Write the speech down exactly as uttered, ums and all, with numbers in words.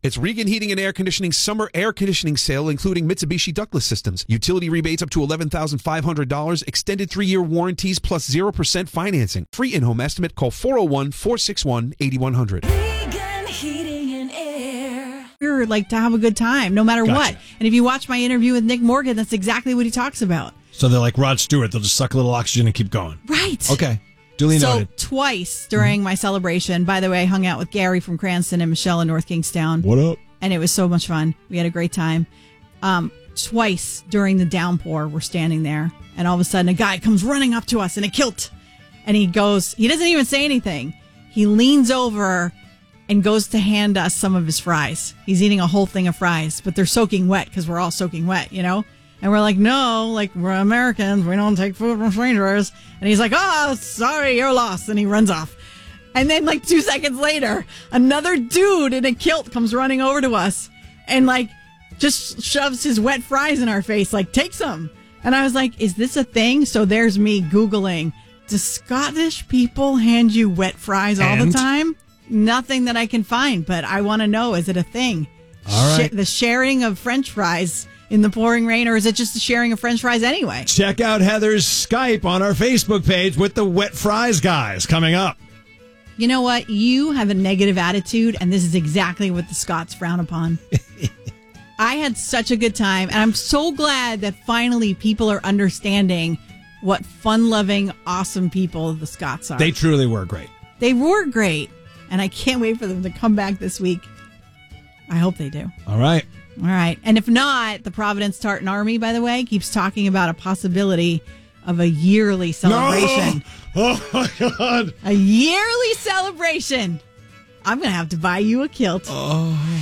It's Regan Heating and Air Conditioning summer air conditioning sale, including Mitsubishi ductless systems. Utility rebates up to eleven thousand five hundred dollars, extended three-year warranties plus zero percent financing. Free in-home estimate. Call four oh one, four six one, eight one zero zero. Regan Heating and Air. You're like to have a good time, no matter Gotcha. what. And if you watch my interview with Nick Morgan, that's exactly what he talks about. So they're like Rod Stewart. They'll just suck a little oxygen and keep going. Right. Okay. Duly So noted. twice during my celebration, by the way, I hung out with Gary from Cranston and Michelle in North Kingstown. What up? And it was so much fun. We had a great time. Um, twice during the downpour, we're standing there, and all of a sudden a guy comes running up to us in a kilt, and he goes, he doesn't even say anything. He leans over and goes to hand us some of his fries. He's eating a whole thing of fries, but they're soaking wet because we're all soaking wet, you know? And we're like, no, like, we're Americans. We don't take food from strangers. And he's like, oh, sorry, you're lost. And he runs off. And then, like, two seconds later, another dude in a kilt comes running over to us and, like, just shoves his wet fries in our face, like, take some. And I was like, is this a thing? So there's me Googling, do Scottish people hand you wet fries all And? the time? Nothing that I can find, but I want to know, is it a thing? All right. Sh- the sharing of French fries in the pouring rain, or is it just the sharing of French fries anyway? Check out Heather's Skype on our Facebook page with the Wet Fries guys coming up. You know what? You have a negative attitude, and this is exactly what the Scots frown upon. I had such a good time, and I'm so glad that finally people are understanding what fun-loving, awesome people the Scots are. They truly were great. They were great, and I can't wait for them to come back this week. I hope they do. All right. All right. And if not, the Providence Tartan Army, by the way, keeps talking about a possibility of a yearly celebration. No! Oh, my God. A yearly celebration. I'm going to have to buy you a kilt. Oh.